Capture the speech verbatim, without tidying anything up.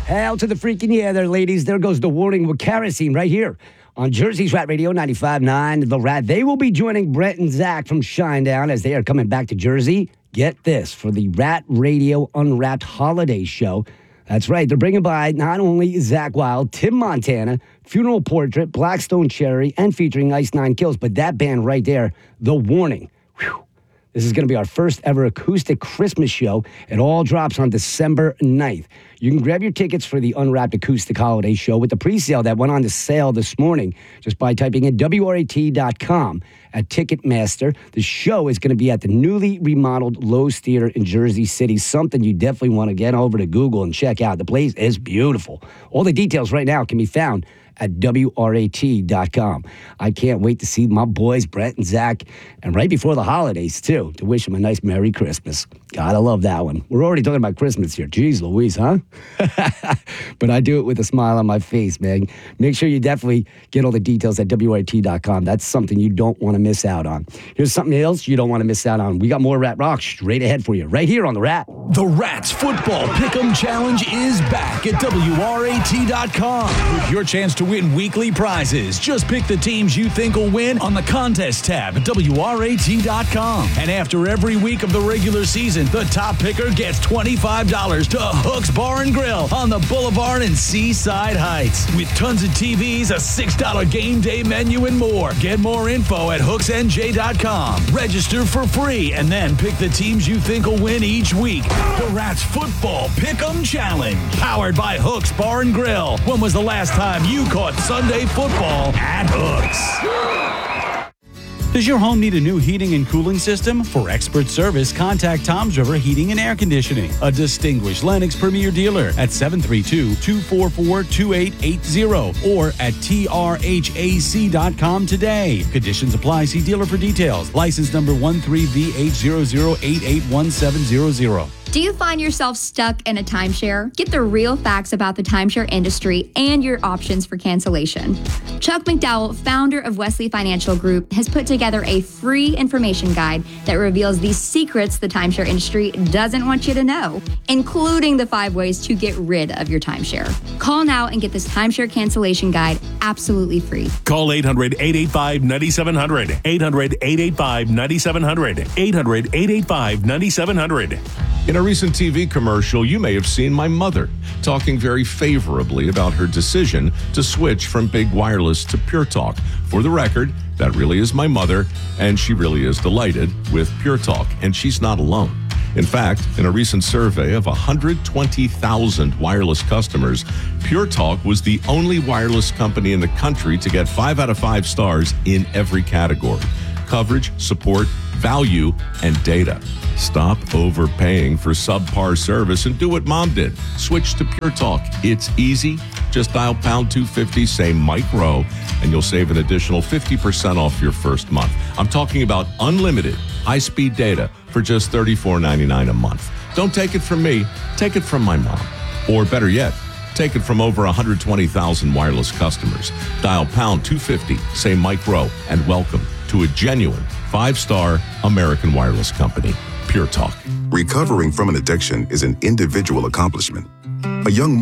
Hell to the freaking yeah there, ladies. There goes the warning with kerosene right here on Jersey's Rat Radio ninety-five point nine. The Rat. They will be joining Brett and Zach from Shinedown as they are coming back to Jersey. Get this, for the Rat Radio Unwrapped Holiday Show. That's right. They're bringing by not only Zach Wild, Tim Montana, Funeral Portrait, Blackstone Cherry, and featuring Ice Nine Kills. But that band right there, The Warning. Whew. This is going to be our first ever acoustic Christmas show. It all drops on December ninth. You can grab your tickets for the Unwrapped Acoustic Holiday Show with the pre-sale that went on to sale this morning just by typing in W R A T dot com at Ticketmaster. The show is going to be at the newly remodeled Lowe's Theater in Jersey City, something you definitely want to get over to Google and check out. The place is beautiful. All the details right now can be found at W R A T dot com. I can't wait to see my boys, Brett and Zach, and right before the holidays, too, to wish them a nice Merry Christmas. Gotta love that one. We're already talking about Christmas here. Jeez Louise, huh? But I do it with a smile on my face, man. Make sure you definitely get all the details at W R A T dot com. That's something you don't want to miss out on. Here's something else you don't want to miss out on. We got more Rat Rock straight ahead for you, right here on The Rat. The Rats Football Pick'em Challenge is back at W R A T dot com with your chance to win weekly prizes. Just pick the teams you think will win on the contest tab at W R A T dot com. And after every week of the regular season, the top picker gets twenty-five dollars to Hook's Bar and Grill on the Boulevard in Seaside Heights. With tons of T Vs, a six dollar game day menu, and more. Get more info at Hooks N J dot com. Register for free and then pick the teams you think will win each week. The Rats Football Pick'em Challenge. Powered by Hooks Bar and Grill. When was the last time you caught Sunday football at Hooks? Does your home need a new heating and cooling system? For expert service, contact Tom's River Heating and Air Conditioning, a distinguished Lennox Premier dealer at seven three two, two four four, two eight eight zero or at T R H A C dot com today. Conditions apply. See dealer for details. License number one three V H zero zero eight eight one seven zero zero. Do you find yourself stuck in a timeshare? Get the real facts about the timeshare industry and your options for cancellation. Chuck McDowell, founder of Wesley Financial Group, has put together a free information guide that reveals the secrets the timeshare industry doesn't want you to know, including the five ways to get rid of your timeshare. Call now and get this timeshare cancellation guide absolutely free. Call eight hundred, eight eight five, nine seven zero zero, eight hundred, eight eight five, nine seven zero zero, eight hundred, eight eight five, nine seven zero zero. In a recent T V commercial, you may have seen my mother talking very favorably about her decision to switch from Big Wireless to Pure Talk. For the record, that really is my mother, and she really is delighted with Pure Talk, and she's not alone. In fact, in a recent survey of one hundred twenty thousand wireless customers, Pure Talk was the only wireless company in the country to get five out of five stars in every category: coverage, support, value, and data. Stop overpaying for subpar service and do what Mom did. Switch to Pure Talk. It's easy. Just dial pound two fifty, say Mike Rowe, and you'll save an additional fifty percent off your first month. I'm talking about unlimited high-speed data for just thirty-four ninety-nine a month. Don't take it from me. Take it from my mom. Or better yet, take it from over one hundred twenty thousand wireless customers. Dial pound two fifty, say Mike Rowe, and welcome to a genuine five-star American wireless company. Pure Talk. Recovering from an addiction is an individual accomplishment. A young